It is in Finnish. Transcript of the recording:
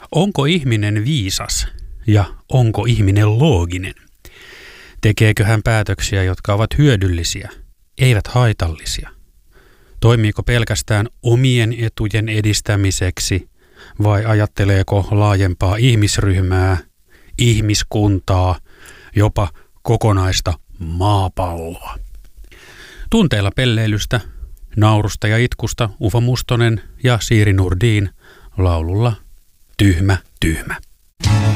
Onko ihminen viisas ja onko ihminen looginen? Tekeekö hän päätöksiä, jotka ovat hyödyllisiä, eivät haitallisia? Toimiiko pelkästään omien etujen edistämiseksi vai ajatteleeko laajempaa ihmisryhmää, ihmiskuntaa, jopa kokonaista maapalloa? Tunteilla pelleilystä, naurusta ja itkusta Ufo Mustonen ja Siiri Nurdin laululla Tyhmä, tyhmä.